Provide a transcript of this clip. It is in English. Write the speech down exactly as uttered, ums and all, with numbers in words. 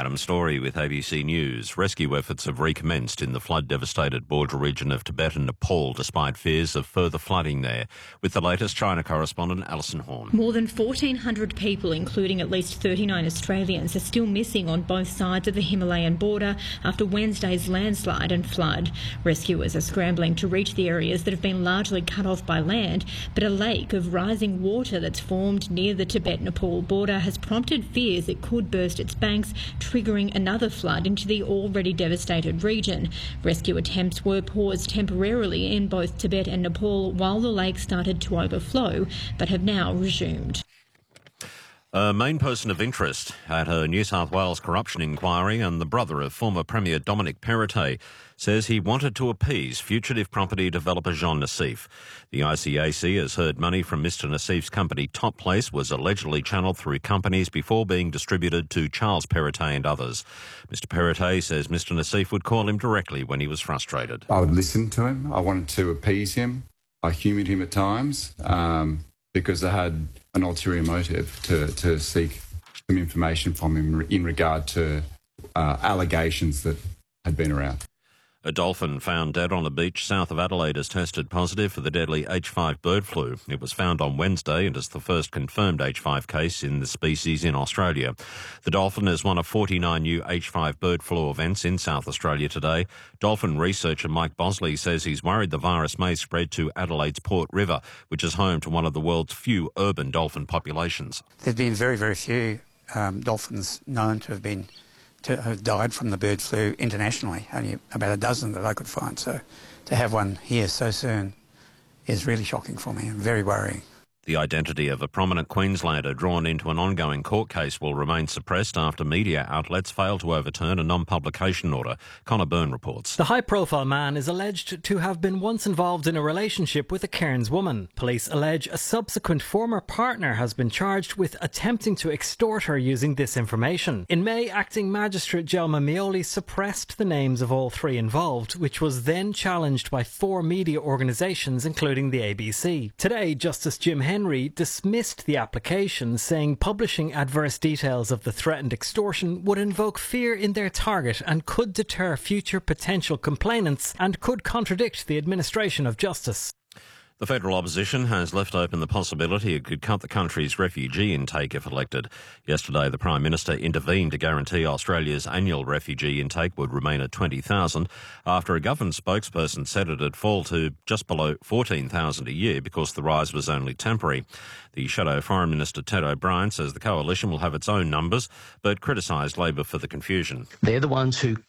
Adam Story with A B C News. Rescue efforts have recommenced in the flood-devastated border region of Tibet and Nepal despite fears of further flooding there. With the latest, China correspondent Alison Horn. More than fourteen hundred people, including at least thirty-nine Australians, are still missing on both sides of the Himalayan border after Wednesday's landslide and flood. Rescuers are scrambling to reach the areas that have been largely cut off by land, but a lake of rising water that's formed near the Tibet-Nepal border has prompted fears it could burst its banks, triggering another flood into the already devastated region. Rescue attempts were paused temporarily in both Tibet and Nepal while the lake started to overflow, but have now resumed. A main person of interest at a New South Wales corruption inquiry and the brother of former Premier Dominic Perrottet says he wanted to appease fugitive property developer Jean Nassif. The I C A C has heard money from Mister Nassif's company Top Place was allegedly channelled through companies before being distributed to Charles Perrottet and others. Mister Perrottet says Mister Nassif would call him directly when he was frustrated. I would listen to him. I wanted to appease him. I humoured him at times um, because I had an ulterior motive to, to seek some information from him in regard to uh, allegations that had been around. A dolphin found dead on a beach south of Adelaide has tested positive for the deadly H five bird flu. It was found on Wednesday and is the first confirmed H five case in the species in Australia. The dolphin is one of forty-nine new H five bird flu events in South Australia today. Dolphin researcher Mike Bosley says he's worried the virus may spread to Adelaide's Port River, which is home to one of the world's few urban dolphin populations. There's been very, very few um, dolphins known to have been to have died from the bird flu internationally, only about a dozen that I could find. So to have one here so soon is really shocking for me and very worrying. The identity of a prominent Queenslander drawn into an ongoing court case will remain suppressed after media outlets failed to overturn a non-publication order. Connor Byrne reports. The high-profile man is alleged to have been once involved in a relationship with a Cairns woman. Police allege a subsequent former partner has been charged with attempting to extort her using this information. In May, Acting Magistrate Jelma Mioli suppressed the names of all three involved, which was then challenged by four media organisations, including the A B C. Today, Justice Jim Henry Henry dismissed the application, saying publishing adverse details of the threatened extortion would invoke fear in their target and could deter future potential complainants and could contradict the administration of justice. The federal opposition has left open the possibility it could cut the country's refugee intake if elected. Yesterday, the Prime Minister intervened to guarantee Australia's annual refugee intake would remain at twenty thousand after a government spokesperson said it'd fall to just below fourteen thousand a year because the rise was only temporary. The Shadow Foreign Minister Ted O'Brien says the coalition will have its own numbers but criticised Labor for the confusion. They're the ones who